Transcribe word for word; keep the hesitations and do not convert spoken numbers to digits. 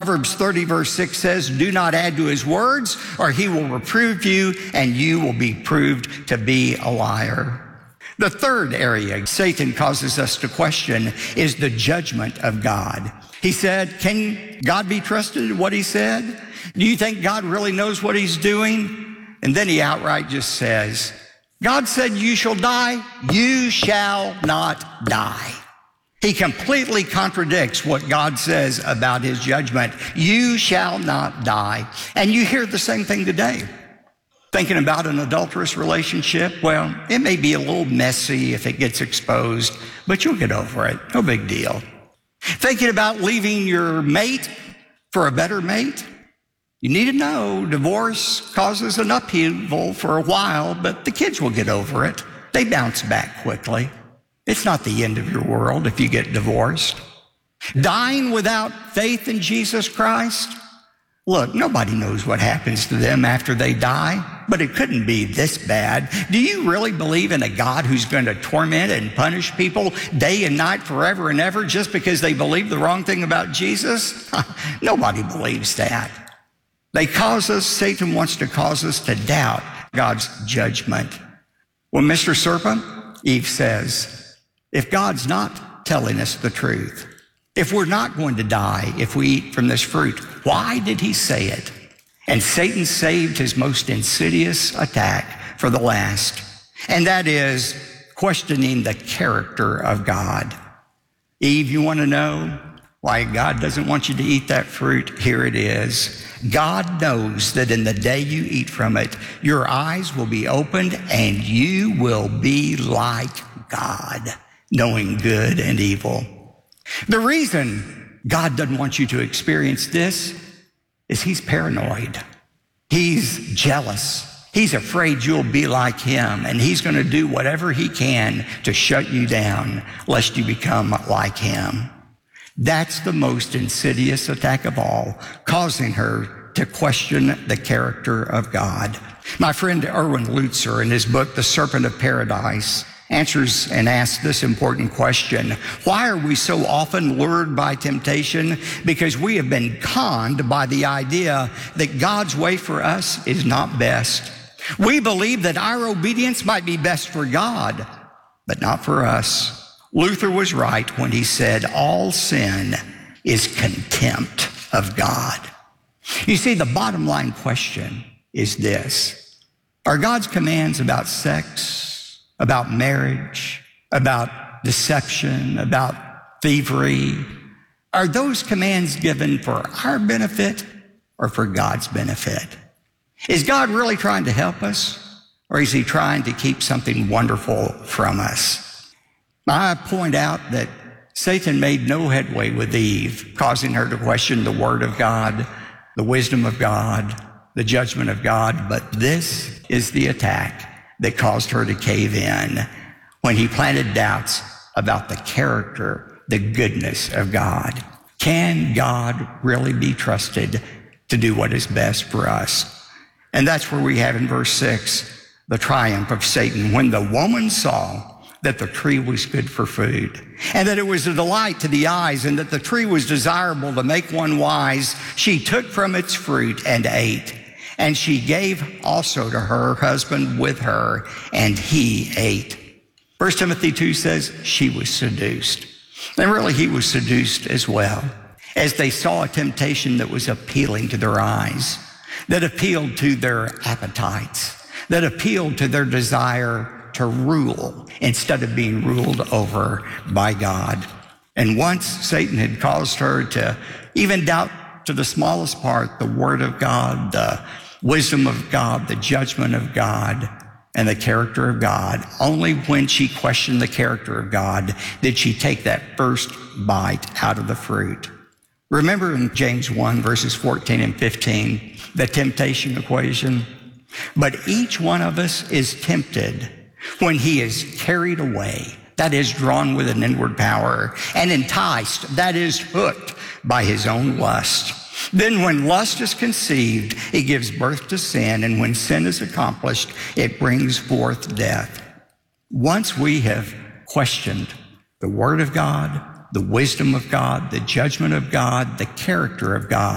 Proverbs thirty verse six says, do not add to his words, or he will reprove you, and you will be proved to be a liar. The third area Satan causes us to question is the judgment of God. He said, can God be trusted in what he said? Do you think God really knows what he's doing? And then he outright just says, God said you shall die, you shall not die. He completely contradicts what God says about his judgment. You shall not die. And you hear the same thing today. Thinking about an adulterous relationship, well, it may be a little messy if it gets exposed, but you'll get over it. No big deal. Thinking about leaving your mate for a better mate? You need to know divorce causes an upheaval for a while, but the kids will get over it. They bounce back quickly. It's not the end of your world if you get divorced. Dying without faith in Jesus Christ? Look, nobody knows what happens to them after they die, but it couldn't be this bad. Do you really believe in a God who's going to torment and punish people day and night forever and ever just because they believe the wrong thing about Jesus? Nobody believes that. They cause us, Satan wants to cause us to doubt God's judgment. Well, Mister Serpent, Eve says, if God's not telling us the truth, if we're not going to die if we eat from this fruit, why did he say it? And Satan saved his most insidious attack for the last, and that is questioning the character of God. Eve, you want to know why God doesn't want you to eat that fruit? Here it is. God knows that in the day you eat from it, your eyes will be opened and you will be like God, knowing good and evil. The reason God doesn't want you to experience this is he's paranoid. He's jealous. He's afraid you'll be like him, and he's going to do whatever he can to shut you down, lest you become like him. That's the most insidious attack of all, causing her to question the character of God. My friend Erwin Lutzer, in his book, The Serpent of Paradise, answers and asks this important question. Why are we so often lured by temptation? Because we have been conned by the idea that God's way for us is not best. We believe that our obedience might be best for God, but not for us. Luther was right when he said all sin is contempt of God. You see, the bottom line question is this. Are God's commands about sex, about marriage, about deception, about thievery, are those commands given for our benefit or for God's benefit? Is God really trying to help us, or is he trying to keep something wonderful from us? I point out that Satan made no headway with Eve, causing her to question the word of God, the wisdom of God, the judgment of God, but this is the attack that caused her to cave in when he planted doubts about the character, the goodness of God. Can God really be trusted to do what is best for us? And that's where we have in verse six, the triumph of Satan. When the woman saw that the tree was good for food, and that it was a delight to the eyes, and that the tree was desirable to make one wise, she took from its fruit and ate. And she gave also to her husband with her, and he ate. First Timothy two says she was seduced. And really, he was seduced as well, as they saw a temptation that was appealing to their eyes, that appealed to their appetites, that appealed to their desire to rule instead of being ruled over by God. And once Satan had caused her to even doubt to the smallest part the word of God, the wisdom of God, the judgment of God, and the character of God. Only when she questioned the character of God did she take that first bite out of the fruit. Remember in James one, verses fourteen and fifteen, the temptation equation? But each one of us is tempted when he is carried away, that is, drawn with an inward power, and enticed, that is, hooked by his own lust. Then when lust is conceived, it gives birth to sin, and when sin is accomplished, it brings forth death. Once we have questioned the word of God, the wisdom of God, the judgment of God, the character of God,